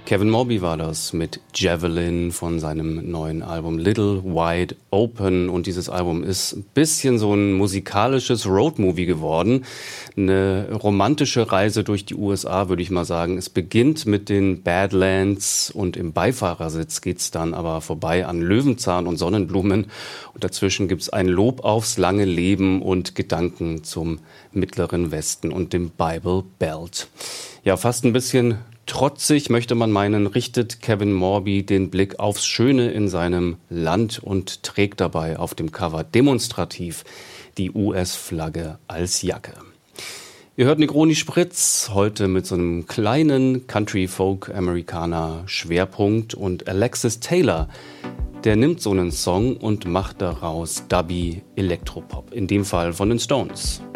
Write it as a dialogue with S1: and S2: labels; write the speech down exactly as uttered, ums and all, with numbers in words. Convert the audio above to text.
S1: Kevin Morby war das mit Javelin von seinem neuen Album Little Wide Open. Und dieses Album ist ein bisschen so ein musikalisches Roadmovie geworden. Eine romantische Reise durch die U S A, würde ich mal sagen. Es beginnt mit den Badlands und im Beifahrersitz geht's dann aber vorbei an Löwenzahn und Sonnenblumen. Und dazwischen gibt's ein Lob aufs lange Leben und Gedanken zum Mittleren Westen und dem Bible Belt. Ja, fast ein bisschen trotzig, möchte man meinen, richtet Kevin Morby den Blick aufs Schöne in seinem Land und trägt dabei auf dem Cover demonstrativ die U S-Flagge als Jacke. Ihr hört Negroni Spritz, heute mit so einem kleinen Country-Folk-Amerikaner-Schwerpunkt, und Alexis Taylor, der nimmt so einen Song und macht daraus Dubby Elektropop, in dem Fall von den Stones.